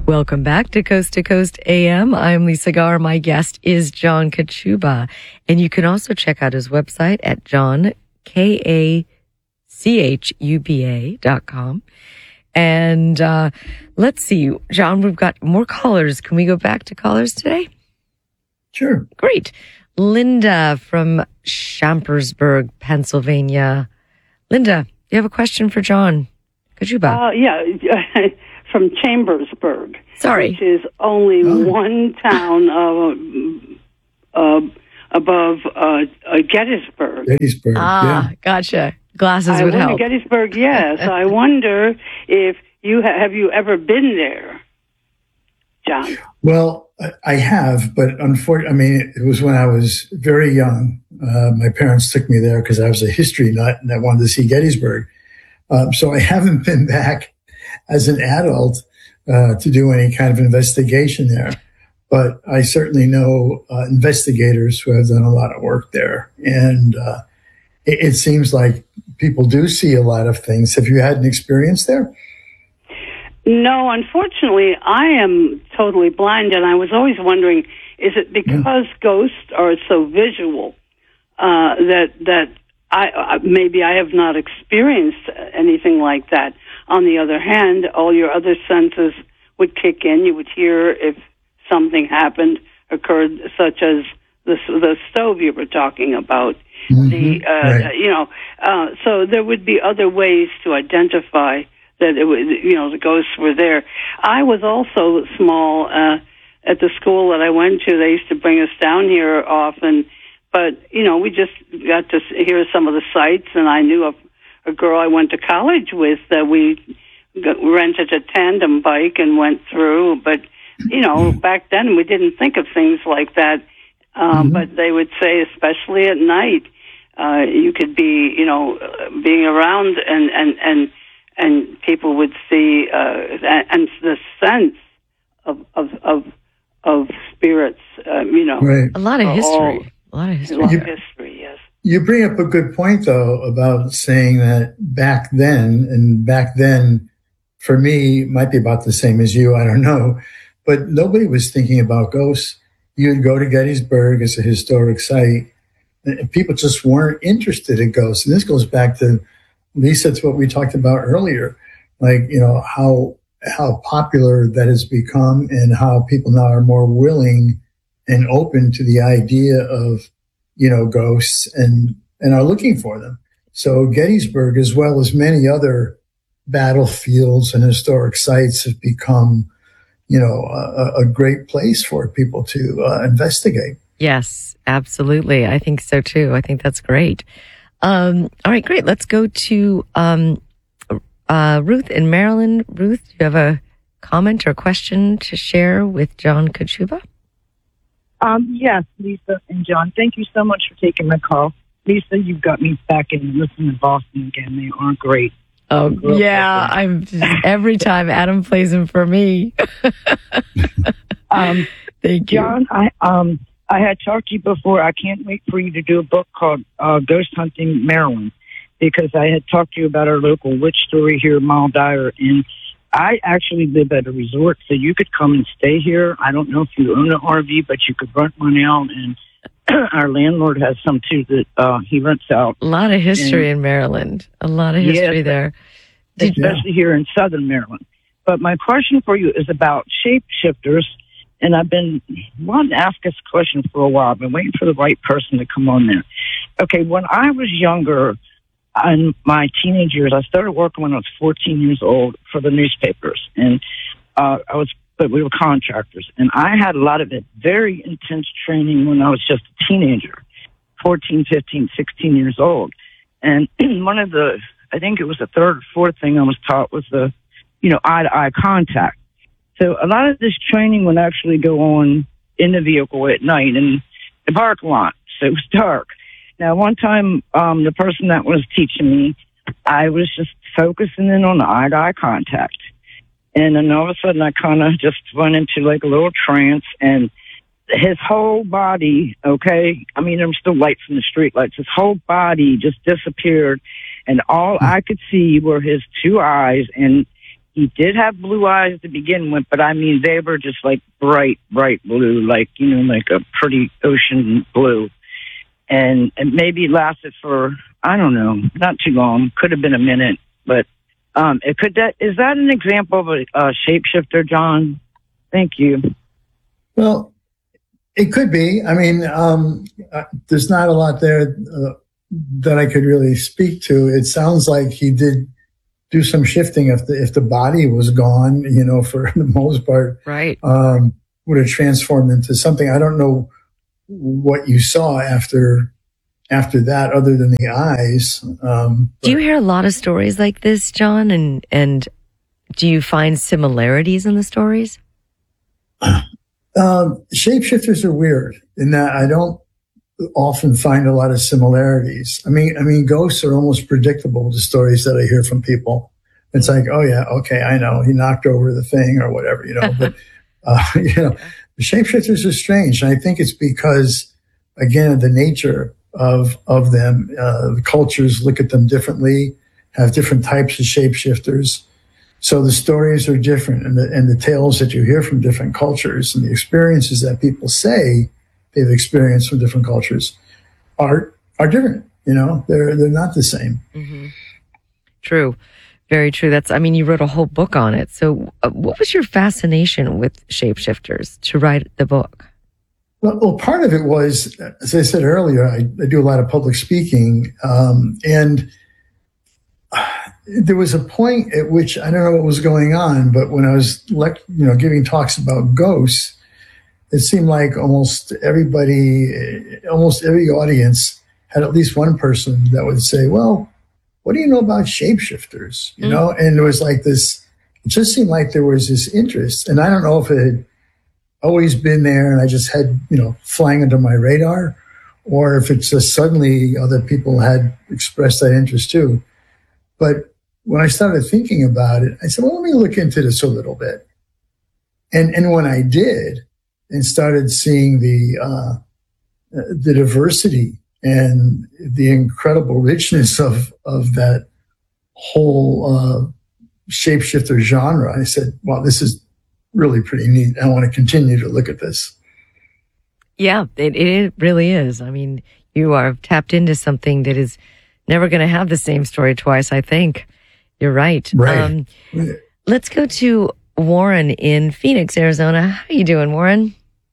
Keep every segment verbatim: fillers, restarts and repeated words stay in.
Welcome back to Coast to Coast A M. I'm Lisa Garr. My guest is John Kachuba. And you can also check out his website at john, K A C H U B A dot com. And uh, let's see, John, we've got more callers. Can we go back to callers today? Sure. Great. Linda from Chambersburg, Pennsylvania. Linda, you have a question for John Kachuba? Uh, yeah, from Chambersburg. Sorry. Which is only oh. one town uh, uh, above uh, uh, Gettysburg. Gettysburg, ah, yeah. Gotcha. Glasses I would wonder, help. Gettysburg, yes. I wonder if you ha- have you ever been there, John? Well, I have, but unfortunately, I mean, it was when I was very young. Uh, my parents took me there because I was a history nut and I wanted to see Gettysburg. Um, so I haven't been back as an adult uh, to do any kind of investigation there. But I certainly know uh, investigators who have done a lot of work there. And uh, it, it seems like people do see a lot of things. Have you had an experience there? No, unfortunately, I am totally blind, and I was always wondering, is it because yeah. ghosts are so visual uh, that that I uh, maybe I have not experienced anything like that? On the other hand, all your other senses would kick in. You would hear if something happened, occurred, such as the, the stove you were talking about. Mm-hmm. The uh, right. you know, uh, so there would be other ways to identify that it was, you know, the ghosts were there. I was also small uh, at the school that I went to. They used to bring us down here often, but you know, we just got to hear some of the sights. And I knew a, a girl I went to college with that we got, rented a tandem bike and went through. But you know, back then we didn't think of things like that. Um, mm-hmm. But they would say, especially at night, uh, you could be, you know, being around and and and. And people would see, uh, and the sense of of of, of spirits, um, you know, right. a lot of history, all, a lot of history, a lot you, of history. Yes. You bring up a good point, though, about saying that back then, and back then, for me, might be about the same as you. I don't know, but nobody was thinking about ghosts. You'd go to Gettysburg as a historic site, and people just weren't interested in ghosts. And this goes back to Lisa, it's what we talked about earlier, like, you know, how how popular that has become and how people now are more willing and open to the idea of, you know, ghosts and, and are looking for them. So Gettysburg, as well as many other battlefields and historic sites, have become, you know, a, a great place for people to uh, investigate. Yes, absolutely. I think so too. I think that's great. Um, all right, great. Let's go to um, uh, Ruth in Maryland. Ruth, do you have a comment or question to share with John Kachuba? Um, yes, Lisa and John, thank you so much for taking my call. Lisa, you've got me back in listening to Boston again. They are great. Oh, yeah. I'm just, every time Adam plays them for me. um, thank you. John, I, um, I had talked to you before. I can't wait for you to do a book called uh, Ghost Hunting Maryland, because I had talked to you about our local witch story here in Mile Dyer, and I actually live at a resort, so you could come and stay here. I don't know if you own an R V, but you could rent one out, and our landlord has some too that uh, he rents out. A lot of history and, in Maryland. A lot of history yes, there. Especially yeah. here in southern Maryland. But my question for you is about shapeshifters. And I've been wanting to ask this question for a while. I've been waiting for the right person to come on there. Okay, when I was younger, in my teenage years, I started working when I was fourteen years old for the newspapers. And uh, I was, but we were contractors. And I had a lot of it, very intense training when I was just a teenager, fourteen, fifteen, sixteen years old. And one of the, I think it was the third or fourth thing I was taught was the, you know, eye-to-eye contact. So a lot of this training would actually go on in the vehicle at night in the parking lot. So it was dark. Now, one time, um, the person that was teaching me, I was just focusing in on the eye-to-eye contact. And then all of a sudden, I kind of just went into like a little trance, and his whole body, okay, I mean, there was still light from the street lights, his whole body just disappeared, and all I could see were his two eyes, and he did have blue eyes to begin with, but I mean, they were just like bright, bright blue, like, you know, like a pretty ocean blue. And it maybe lasted for, I don't know, not too long. Could have been a minute, but um, it could. That is that an example of a, a shapeshifter, John? Thank you. Well, it could be. I mean, um, uh, there's not a lot there uh, that I could really speak to. It sounds like he did do some shifting. If the if the body was gone, you know, for the most part, right, um, would have transformed into something. I don't know what you saw after after that, other than the eyes. Um, do you hear a lot of stories like this, John? And and do you find similarities in the stories? Um, shapeshifters are weird in that I don't often find a lot of similarities. I mean, I mean, ghosts are almost predictable, the stories that I hear from people. It's like, oh yeah, okay, I know he knocked over the thing or whatever, you know, but, uh, you know, the shapeshifters are strange. And I think it's because, again, of the nature of, of them. Uh, the cultures look at them differently, have different types of shapeshifters. So the stories are different, and the, and the tales that you hear from different cultures and the experiences that people say they've experienced from different cultures are are different. You know, they're they're not the same. Mm-hmm. True, very true. That's. I mean, you wrote a whole book on it. So, uh, what was your fascination with shapeshifters to write the book? Well, well, part of it was, as I said earlier, I, I do a lot of public speaking, um, and there was a point at which I don't know what was going on, but when I was, you know, giving talks about ghosts, it seemed like almost everybody, almost every audience had at least one person that would say, well, what do you know about shapeshifters? You mm. know, and there was like this, it just seemed like there was this interest. And I don't know if it had always been there and I just had, you know, flying under my radar, or if it's just suddenly other people had expressed that interest too. But when I started thinking about it, I said, well, let me look into this a little bit. And and when I did and started seeing the uh, the diversity and the incredible richness of, of that whole uh, shapeshifter genre, I said, wow, this is really pretty neat. I want to continue to look at this. Yeah, it, it really is. I mean, you are tapped into something that is never going to have the same story twice, I think. You're right. Right. Um, let's go to Warren in Phoenix, Arizona. How are you doing, Warren?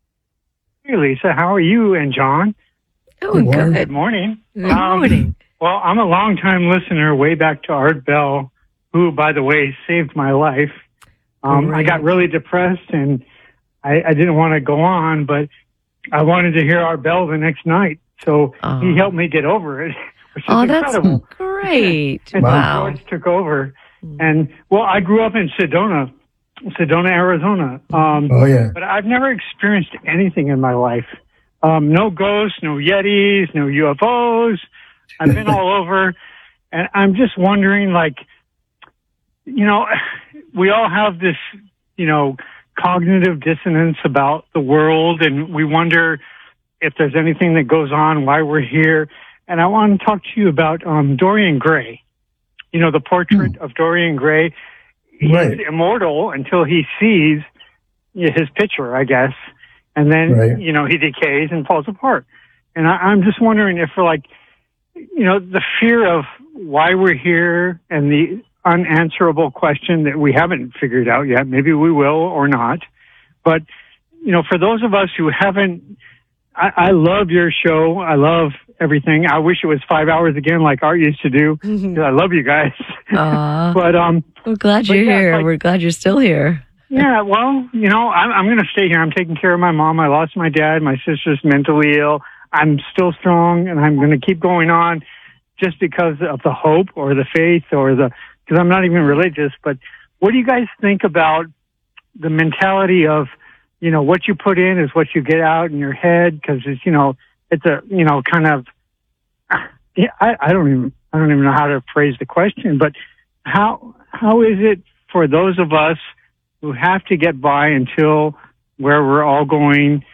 Hey, Lisa. How are you and John? Oh, good. Good. Good morning. Good morning. Um, well, I'm a longtime listener way back to Art Bell, who, by the way, saved my life. Um, right. I got really depressed and I, I didn't want to go on, but I wanted to hear Art Bell the next night. So oh. he helped me get over it. Which is oh, incredible. That's great. And wow. George took over. And, well, I grew up in Sedona, Sedona, Arizona. Um, oh, yeah. But I've never experienced anything in my life. Um, no ghosts, no Yetis, no U F Os. I've been all over. And I'm just wondering, like, you know, we all have this, you know, cognitive dissonance about the world, and we wonder if there's anything that goes on, why we're here. And I want to talk to you about um, Dorian Gray. You know, the portrait mm. of Dorian Gray. He's right. immortal until he sees his picture, I guess. And then, right. you know, he decays and falls apart. And I, I'm just wondering if, for like, you know, the fear of why we're here and the unanswerable question that we haven't figured out yet, maybe we will or not. But, you know, for those of us who haven't, I, I love your show. I love everything. I wish it was five hours again, like Art used to do. Mm-hmm. I love you guys. but um, we're glad you're yeah, here. Like, we're glad you're still here. Yeah, well, you know, I'm, I'm going to stay here. I'm taking care of my mom. I lost my dad. My sister's mentally ill. I'm still strong, and I'm going to keep going on, just because of the hope or the faith or the. Because I'm not even religious. But what do you guys think about the mentality of, you know, what you put in is what you get out in your head? Because it's, you know, it's a, you know, kind of, yeah, I, I don't even, I don't even know how to phrase the question, but how, how is it for those of us who have to get by until where we're all going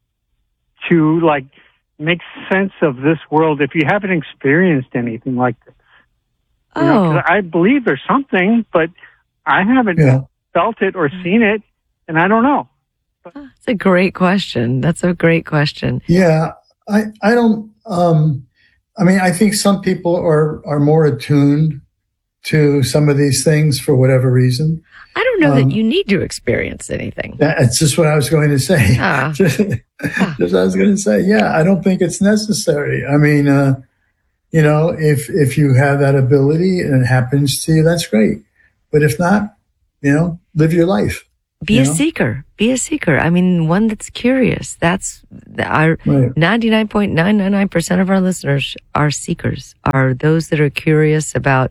to, like, make sense of this world if you haven't experienced anything like this? You oh. know, 'cause I believe there's something, but I haven't Yeah. felt it or seen it, and I don't know. That's a great question. That's a great question. Yeah, I, I don't, um, I mean, I think some people are, are more attuned to some of these things for whatever reason. I don't know Um, that you need to experience anything. That's just what I was going to say. Ah. just, just I was going to say, yeah, I don't think it's necessary. I mean, uh, you know, if, if you have that ability and it happens to you, that's great. But if not, you know, live your life. Be you a know? seeker. Be a seeker. I mean, one that's curious. That's our Right. ninety-nine point nine nine nine percent of our listeners are seekers, are those that are curious about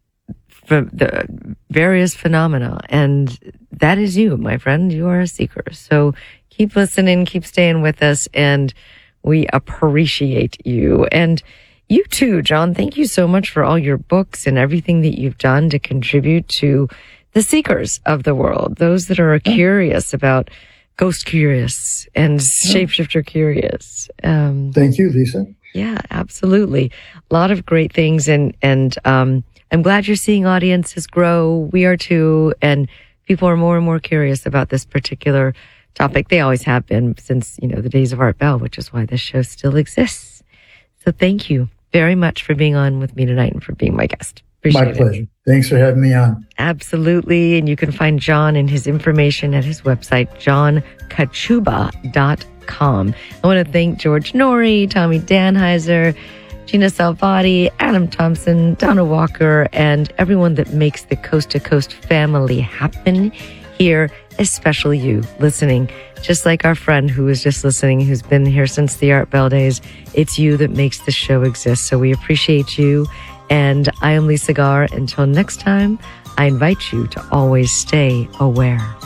f- the various phenomena. And that is you, my friend. You are a seeker. So keep listening, keep staying with us, and we appreciate you. And you too, John. Thank you so much for all your books and everything that you've done to contribute to the seekers of the world, those that are curious about ghost curious and shapeshifter curious. Um, Thank you, Lisa. yeah, absolutely. A lot of great things. And, and, um, I'm glad you're seeing audiences grow. We are too. And people are more and more curious about this particular topic. They always have been since, you know, the days of Art Bell, which is why this show still exists. So thank you very much for being on with me tonight and for being my guest. Appreciate My it. pleasure. Thanks for having me on. Absolutely. And you can find John and his information at his website, john kachuba dot com. I want to thank George Norrie, Tommy Danheiser, Gina Salvati, Adam Thompson, Donna Walker, and everyone that makes the Coast to Coast family happen here, especially you listening. Just like our friend who was just listening, who's been here since the Art Bell days, it's you that makes the show exist. So we appreciate you. And I am Lisa Garr. Until next time, I invite you to always stay aware.